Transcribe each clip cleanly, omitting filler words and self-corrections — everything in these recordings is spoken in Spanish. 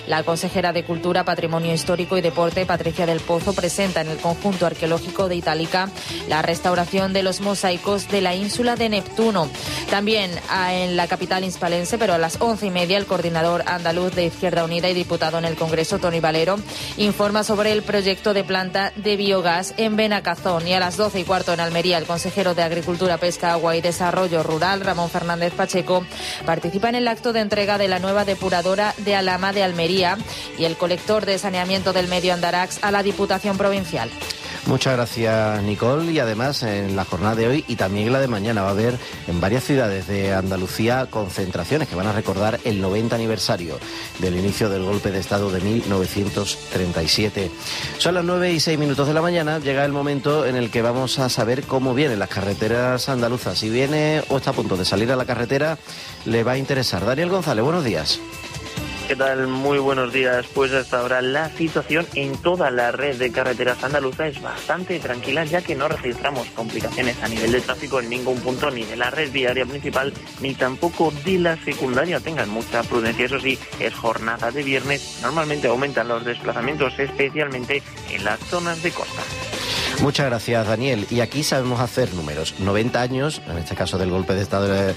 La consejera de Cultura, Patrimonio Histórico y Deporte, Patricia del Pozo, presenta en el conjunto arqueológico de Itálica la restauración de los mosaicos de la ínsula de Neptuno. También en la capital hispalense, pero a las 11:30, el coordinador andaluz de Izquierda Unida y diputado en el Congreso, Toni Valero, informa sobre el proyecto de planta de biogás en Benacazón. Y a las 12:15 en Almería, el consejero de Agricultura, Pesca, Agua y Desarrollo Rural, Ramón Fernández Pacheco, participa en el acto de entrega de la nueva depuradora de Alhama de Almería y el colector de saneamiento del Medio Andarax a la Diputación Provincial. Muchas gracias, Nicole. Y además, en la jornada de hoy y también en la de mañana va a haber en varias ciudades de Andalucía concentraciones que van a recordar el 90 aniversario del inicio del golpe de Estado de 1937. Son las 9:06 de la mañana. Llega el momento en el que vamos a saber cómo vienen las carreteras andaluzas. Si viene o está a punto de salir a la carretera, le va a interesar. Daniel González, buenos días. ¿Qué tal? Muy buenos días. Pues hasta ahora la situación en toda la red de carreteras andaluza es bastante tranquila, ya que no registramos complicaciones a nivel de tráfico en ningún punto, ni de la red viaria principal, ni tampoco de la secundaria. Tengan mucha prudencia, eso sí, es jornada de viernes. Normalmente aumentan los desplazamientos, especialmente en las zonas de costa. Muchas gracias, Daniel. Y aquí sabemos hacer números. 90 años, en este caso del golpe de Estado de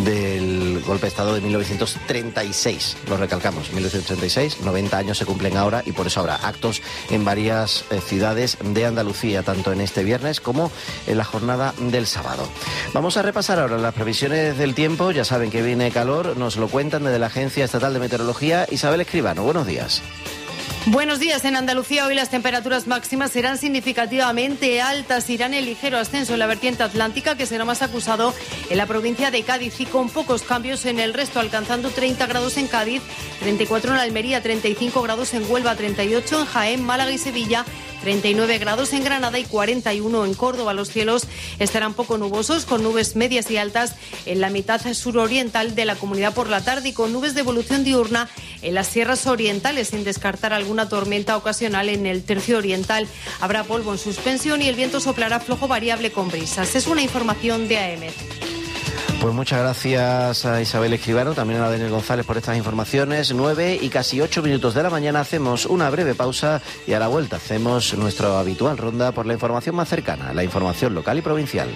1936. Lo recalcamos, 1936, 90 años se cumplen ahora y por eso habrá actos en varias ciudades de Andalucía, tanto en este viernes como en la jornada del sábado. Vamos a repasar ahora las previsiones del tiempo. Ya saben que viene calor, nos lo cuentan desde la Agencia Estatal de Meteorología. Isabel Escribano, buenos días. Buenos días. En Andalucía hoy las temperaturas máximas serán significativamente altas. Irán en ligero ascenso en la vertiente atlántica, que será más acusado en la provincia de Cádiz, y con pocos cambios en el resto, alcanzando 30 grados en Cádiz, 34 en Almería, 35 grados en Huelva, 38 en Jaén, Málaga y Sevilla, 39 grados en Granada y 41 en Córdoba. Los cielos estarán poco nubosos, con nubes medias y altas en la mitad suroriental de la comunidad por la tarde y con nubes de evolución diurna en las sierras orientales, sin descartar alguna tormenta ocasional en el tercio oriental. Habrá polvo en suspensión y el viento soplará flojo variable con brisas. Es una información de AEMET. Pues muchas gracias a Isabel Escribano, también a Daniel González por estas informaciones. 9:08 de la mañana, hacemos una breve pausa y a la vuelta hacemos nuestra habitual ronda por la información más cercana, la información local y provincial.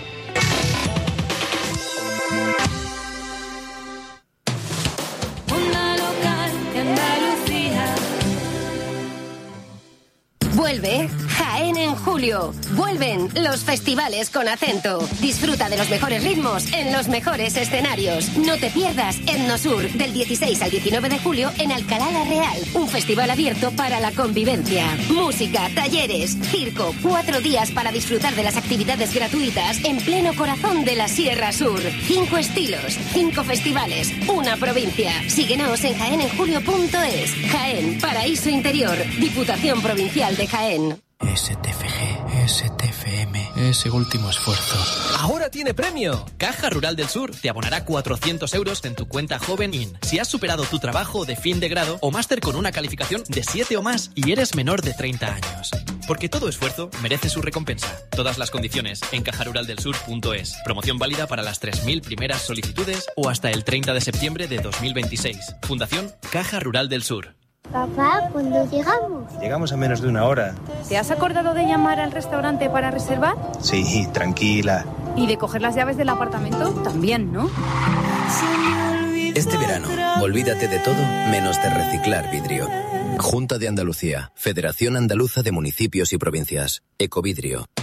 Vuelve Jaén en julio. Vuelven los festivales con acento. Disfruta de los mejores ritmos en los mejores escenarios. No te pierdas Etnosur del 16 al 19 de julio en Alcalá la Real. Un festival abierto para la convivencia. Música, talleres, circo. 4 días para disfrutar de las actividades gratuitas en pleno corazón de la Sierra Sur. 5 estilos, 5 festivales, una provincia. Síguenos en jaenenjulio.es. Jaén, Paraíso Interior. Diputación Provincial de Jaén. STFG, STFM, ese último esfuerzo. ¡Ahora tiene premio! Caja Rural del Sur te abonará 400 euros en tu cuenta Joven In si has superado tu trabajo de fin de grado o máster con una calificación de 7 o más y eres menor de 30 años. Porque todo esfuerzo merece su recompensa. Todas las condiciones en cajaruraldelsur.es. Promoción válida para las 3.000 primeras solicitudes o hasta el 30 de septiembre de 2026. Fundación Caja Rural del Sur. Papá, ¿cuándo llegamos? Llegamos a menos de una hora. ¿Te has acordado de llamar al restaurante para reservar? Sí, tranquila. ¿Y de coger las llaves del apartamento? También, ¿no? Este verano, olvídate de todo menos de reciclar vidrio. Junta de Andalucía, Federación Andaluza de Municipios y Provincias, Ecovidrio.